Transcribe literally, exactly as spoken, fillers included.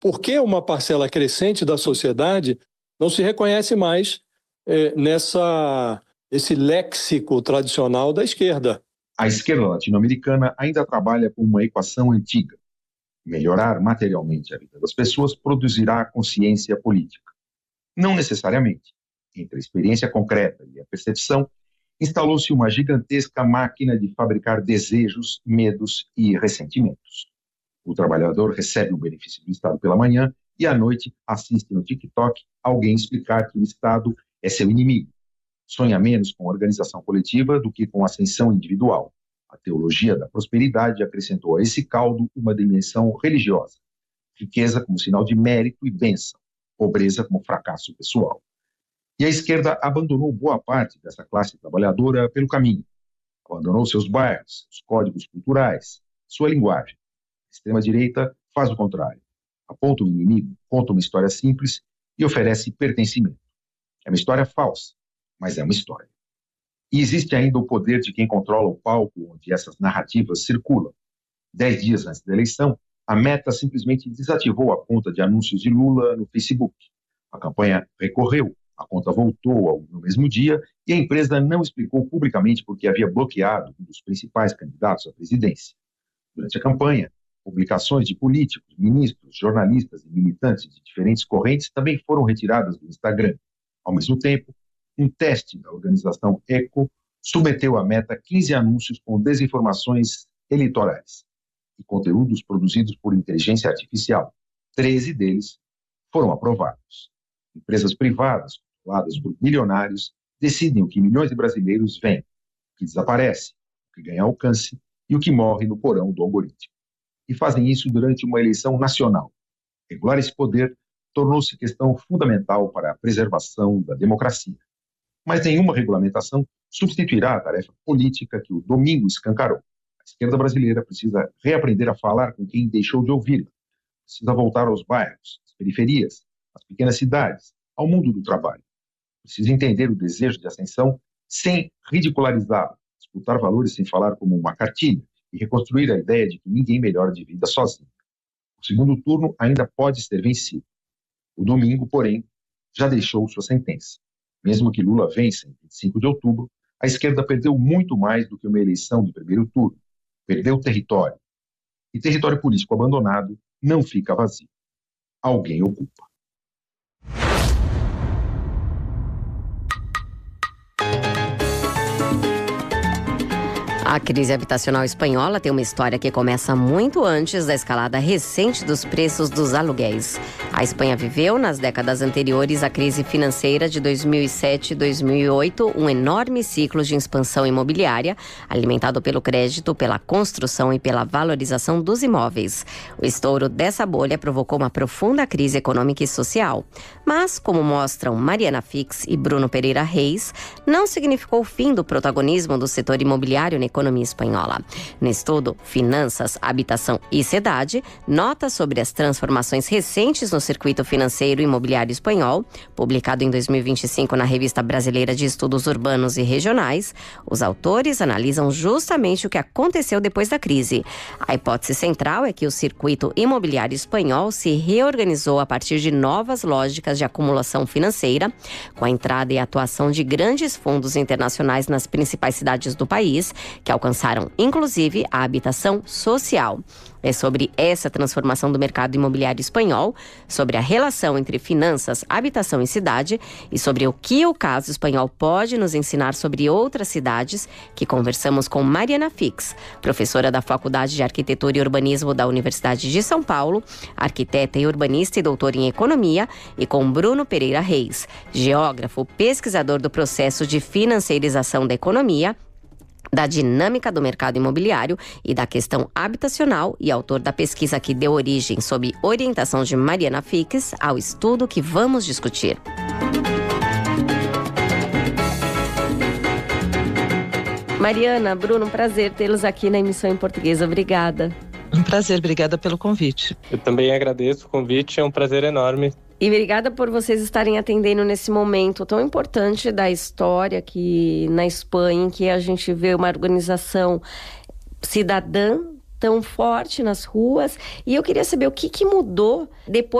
por que uma parcela crescente da sociedade não se reconhece mais é, nessa, esse léxico tradicional da esquerda. A esquerda latino-americana ainda trabalha com uma equação antiga. Melhorar materialmente a vida das pessoas produzirá consciência política. Não necessariamente. Entre a experiência concreta e a percepção, instalou-se uma gigantesca máquina de fabricar desejos, medos e ressentimentos. O trabalhador recebe o benefício do Estado pela manhã e à noite assiste no TikTok alguém explicar que o Estado é seu inimigo. Sonha menos com organização coletiva do que com ascensão individual. A teologia da prosperidade acrescentou a esse caldo uma dimensão religiosa. Riqueza como sinal de mérito e bênção, pobreza como fracasso pessoal. E a esquerda abandonou boa parte dessa classe trabalhadora pelo caminho. Abandonou seus bairros, os códigos culturais, sua linguagem. A extrema-direita faz o contrário. Aponta o inimigo, conta uma história simples e oferece pertencimento. É uma história falsa, mas é uma história. E existe ainda o poder de quem controla o palco onde essas narrativas circulam. Dez dias antes da eleição, a Meta simplesmente desativou a conta de anúncios de Lula no Facebook. A campanha recorreu, a conta voltou no mesmo dia e a empresa não explicou publicamente por que havia bloqueado um dos principais candidatos à presidência. Durante a campanha, publicações de políticos, ministros, jornalistas e militantes de diferentes correntes também foram retiradas do Instagram. Ao mesmo tempo, um teste da organização Eco submeteu à Meta quinze anúncios com desinformações eleitorais e conteúdos produzidos por inteligência artificial. treze deles foram aprovados. Empresas privadas, controladas por milionários, decidem o que milhões de brasileiros veem, o que desaparece, o que ganha alcance e o que morre no porão do algoritmo. E fazem isso durante uma eleição nacional. Regular esse poder tornou-se questão fundamental para a preservação da democracia. Mas nenhuma regulamentação substituirá a tarefa política que o domingo escancarou. A esquerda brasileira precisa reaprender a falar com quem deixou de ouvi-la. Precisa voltar aos bairros, às periferias, às pequenas cidades, ao mundo do trabalho. Precisa entender o desejo de ascensão sem ridicularizá-lo, disputar valores sem falar como uma cartilha e reconstruir a ideia de que ninguém melhora de vida sozinho. O segundo turno ainda pode ser vencido. O domingo, porém, já deixou sua sentença. Mesmo que Lula vença em vinte e cinco de outubro, a esquerda perdeu muito mais do que uma eleição de primeiro turno. Perdeu território. E território político abandonado não fica vazio. Alguém ocupa. A crise habitacional espanhola tem uma história que começa muito antes da escalada recente dos preços dos aluguéis. A Espanha viveu, nas décadas anteriores à crise financeira de dois mil e sete e dois mil e oito, um enorme ciclo de expansão imobiliária, alimentado pelo crédito, pela construção e pela valorização dos imóveis. O estouro dessa bolha provocou uma profunda crise econômica e social. Mas, como mostram Mariana Fix e Bruno Pereira Reis, não significou o fim do protagonismo do setor imobiliário na economia espanhola. No estudo Finanças, Habitação e Cidade, nota sobre as transformações recentes no circuito financeiro e imobiliário espanhol, publicado em dois mil e vinte e cinco na Revista Brasileira de Estudos Urbanos e Regionais, os autores analisam justamente o que aconteceu depois da crise. A hipótese central é que o circuito imobiliário espanhol se reorganizou a partir de novas lógicas de acumulação financeira, com a entrada e atuação de grandes fundos internacionais nas principais cidades do país, que alcançaram, inclusive, a habitação social. É sobre essa transformação do mercado imobiliário espanhol, sobre a relação entre finanças, habitação e cidade e sobre o que o caso espanhol pode nos ensinar sobre outras cidades, que conversamos com Mariana Fix, professora da Faculdade de Arquitetura e Urbanismo da Universidade de São Paulo, arquiteta e urbanista e doutora em economia, e com Bruno Pereira Reis, geógrafo, pesquisador do processo de financiarização da economia, da dinâmica do mercado imobiliário e da questão habitacional e autor da pesquisa que deu origem, sob orientação de Mariana Fix, ao estudo que vamos discutir. Mariana, Bruno, um prazer tê-los aqui na emissão em português. Obrigada. Um prazer, obrigada pelo convite. Eu também agradeço o convite, é um prazer enorme. E obrigada por vocês estarem atendendo nesse momento tão importante da história aqui na Espanha, em que a gente vê uma organização cidadã tão forte nas ruas. E eu queria saber o que, que mudou depois